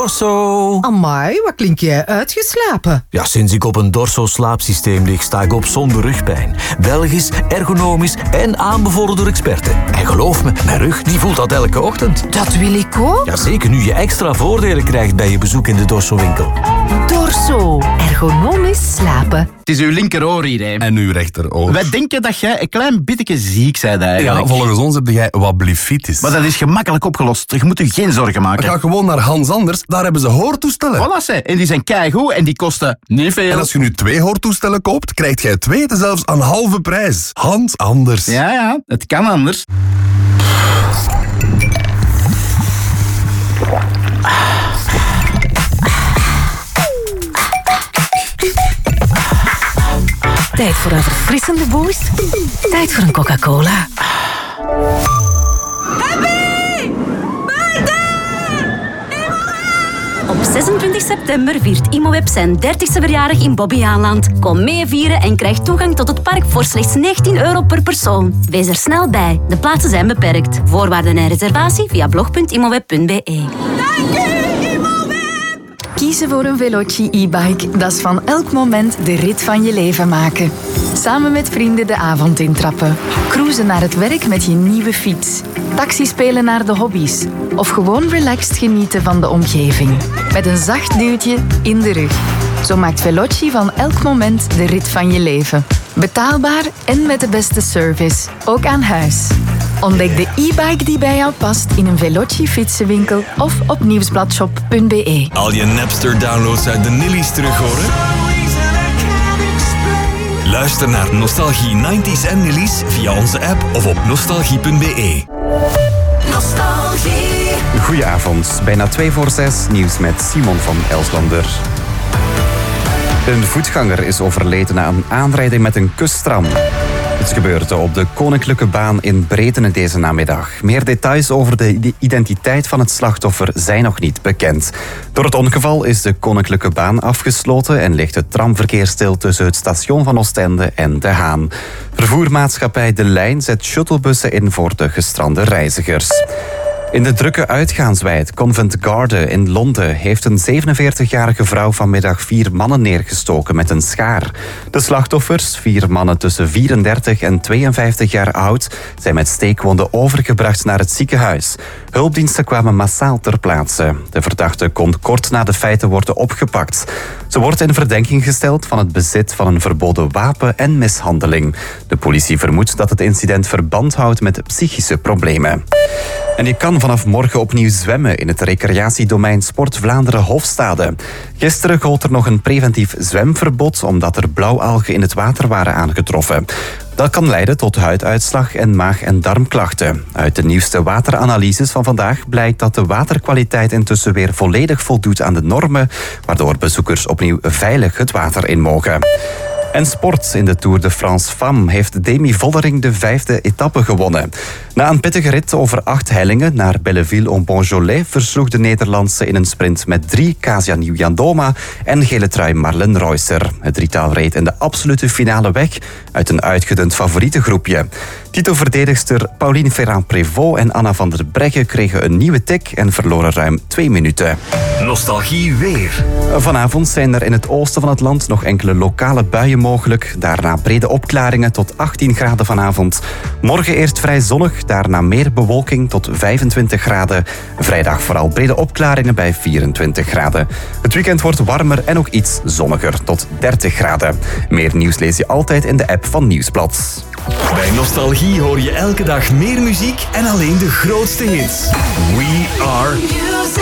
Dorso. Amai, wat klink jij uitgeslapen? Ja, sinds ik op een Dorso-slaapsysteem lig, sta ik op zonder rugpijn. Belgisch, ergonomisch en aanbevolen door experten. En geloof me, mijn rug die voelt dat elke ochtend. Dat wil ik ook. Ja, zeker nu je extra voordelen krijgt bij je bezoek in de Dorso-winkel. Dorso. Ergonomisch slapen. Het is uw linkeroor hier, hè. En uw rechteroor. Wij denken dat jij een klein beetje ziek bent eigenlijk. Ja, volgens ons heb jij wablifitis. Maar dat is gemakkelijk opgelost. Je moet je geen zorgen maken. Ga gewoon naar Hans Anders, daar hebben ze hoortoestellen. Voilà, ze. En die zijn keigoed en die kosten niet veel. En als je nu 2 hoortoestellen koopt, krijgt jij 2 zelfs aan halve prijs. Hans Anders. Ja, het kan anders. Tijd voor een verfrissende boost. Tijd voor een Coca-Cola. Op 26 september viert Imoweb zijn 30e verjaardag in Bobbejaanland. Kom mee vieren en krijg toegang tot het park voor slechts €19 per persoon. Wees er snel bij. De plaatsen zijn beperkt. Voorwaarden en reservatie via blog.imoweb.be. Kiezen voor een Veloci e-bike, dat is van elk moment de rit van je leven maken. Samen met vrienden de avond intrappen. Cruisen naar het werk met je nieuwe fiets. Taxi spelen naar de hobby's. Of gewoon relaxed genieten van de omgeving. Met een zacht duwtje in de rug. Zo maakt Veloci van elk moment de rit van je leven. Betaalbaar en met de beste service. Ook aan huis. Ontdek de e-bike die bij jou past in een Veloci fietsenwinkel of op nieuwsbladshop.be. Al je Napster-downloads uit de Nillies terug horen? Luister naar Nostalgie 90s en Nillies via onze app of op nostalgie.be. Nostalgie. Goedenavond, bijna 5:45, nieuws met Simon van Elslander. Een voetganger is overleden na een aanrijding met een kustram. Het gebeurde op de Koninklijke Baan in Bredene deze namiddag. Meer details over de identiteit van het slachtoffer zijn nog niet bekend. Door het ongeval is de Koninklijke Baan afgesloten en ligt het tramverkeer stil tussen het station van Oostende en De Haan. Vervoermaatschappij De Lijn zet shuttlebussen in voor de gestrande reizigers. In de drukke uitgaanswijk Covent Garden in Londen heeft een 47-jarige vrouw vanmiddag 4 mannen neergestoken met een schaar. De slachtoffers, 4 mannen tussen 34 en 52 jaar oud, zijn met steekwonden overgebracht naar het ziekenhuis. Hulpdiensten kwamen massaal ter plaatse. De verdachte kon kort na de feiten worden opgepakt. Ze wordt in verdenking gesteld van het bezit van een verboden wapen en mishandeling. De politie vermoedt dat het incident verband houdt met psychische problemen. En je kan vanaf morgen opnieuw zwemmen in het recreatiedomein Sport Vlaanderen Hofstade. Gisteren gold er nog een preventief zwemverbod omdat er blauwalgen in het water waren aangetroffen. Dat kan leiden tot huiduitslag en maag- en darmklachten. Uit de nieuwste wateranalyses van vandaag blijkt dat de waterkwaliteit intussen weer volledig voldoet aan de normen, waardoor bezoekers opnieuw veilig het water in mogen. En sport. In de Tour de France Femmes heeft Demi Vollering de 5e etappe gewonnen. Na een pittige rit over 8 hellingen naar Belleville-en-Beaujolais versloeg de Nederlandse in een sprint met 3 Kasia Nieuwjandoma en gele trui Marlen Reusser. Het drietal reed in de absolute finale weg uit een uitgedund favorietengroepje. Titelverdedigster Pauline Ferrand-Prévot en Anna van der Breggen kregen een nieuwe tik en verloren ruim 2 minuten. Nostalgie weer. Vanavond zijn er in het oosten van het land nog enkele lokale buien mogelijk. Daarna brede opklaringen tot 18 graden vanavond. Morgen eerst vrij zonnig, daarna meer bewolking tot 25 graden. Vrijdag vooral brede opklaringen bij 24 graden. Het weekend wordt warmer en ook iets zonniger tot 30 graden. Meer nieuws lees je altijd in de app van Nieuwsblad. Bij Nostalgie hoor je elke dag meer muziek en alleen de grootste hits. We are...